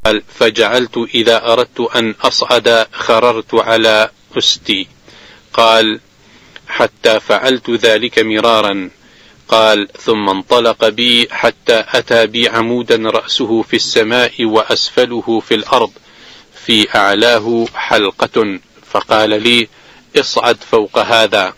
قال فجعلت إذا أردت أن أصعد خررت على أستي. قال حتى فعلت ذلك مرارا. قال ثم انطلق بي حتى أتى بي عمودا رأسه في السماء وأسفله في الأرض، في أعلاه حلقة، فقال لي اصعد فوق هذا.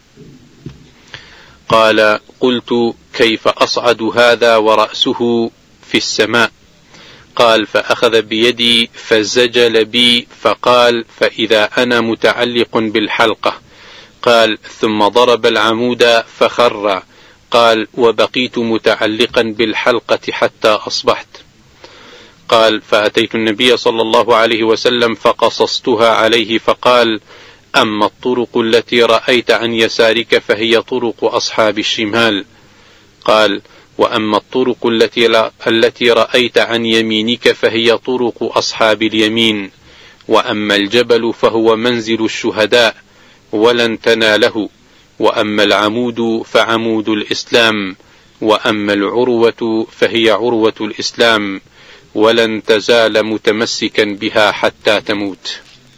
قال قلت كيف أصعد هذا ورأسه في السماء؟ قال فأخذ بيدي فزجل بي فقال فإذا أنا متعلق بالحلقة. قال ثم ضرب العمود فخر. قال وبقيت متعلقا بالحلقة حتى أصبحت. قال فأتيت النبي صلى الله عليه وسلم فقصصتها عليه فقال أما الطرق التي رأيت عن يسارك فهي طرق أصحاب الشمال. قال وأما الطرق التي رأيت عن يمينك فهي طرق أصحاب اليمين. وأما الجبل فهو منزل الشهداء ولن تناله. وأما العمود فعمود الإسلام. وأما العروة فهي عروة الإسلام ولن تزال متمسكا بها حتى تموت.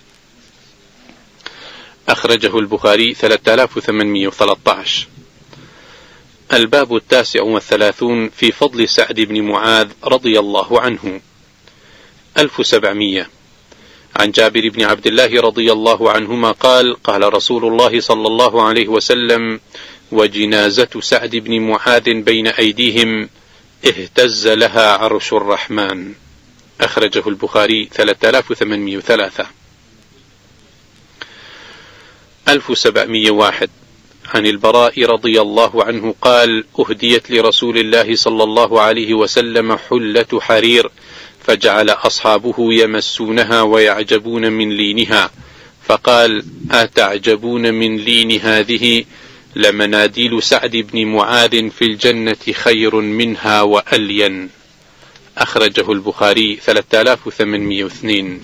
أخرجه البخاري 3813. الباب 39 في فضل سعد بن معاذ رضي الله عنه. 1700. عن جابر بن عبد الله رضي الله عنهما قال قال رسول الله صلى الله عليه وسلم وجنازة سعد بن معاذ بين أيديهم اهتز لها عرش الرحمن. أخرجه البخاري 3803. 1701. عن البراء رضي الله عنه قال أهديت لرسول الله صلى الله عليه وسلم حلة حرير فجعل أصحابه يمسونها ويعجبون من لينها، فقال أتعجبون من لين هذه؟ لمناديل سعد بن معاذ في الجنة خير منها وألين. أخرجه البخاري 3802.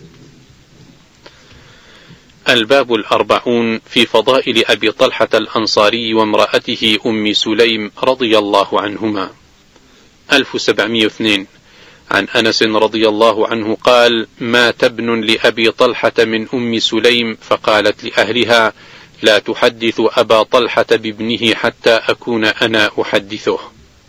الباب 40 في فضائل أبي طلحة الأنصاري وامرأته أم سليم رضي الله عنهما. 1702. عن أنس رضي الله عنه قال مات ابن لأبي طلحة من أم سليم فقالت لأهلها لا تحدث أبا طلحة بابنه حتى أكون أنا أحدثه.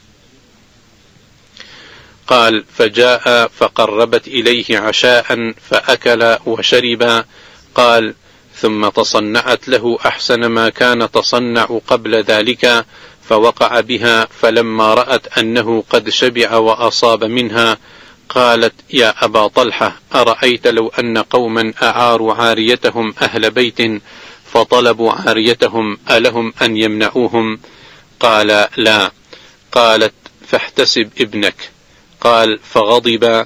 قال فجاء فقربت إليه عشاء فأكل وشرب. قال ثم تصنعت له أحسن ما كان تصنع قبل ذلك فوقع بها، فلما رأت أنه قد شبع وأصاب منها قالت يا أبا طلحة أرأيت لو أن قوما أعاروا عاريتهم أهل بيت فطلبوا عاريتهم ألهم أن يمنعوهم؟ قال لا. قالت فاحتسب ابنك. قال فغضب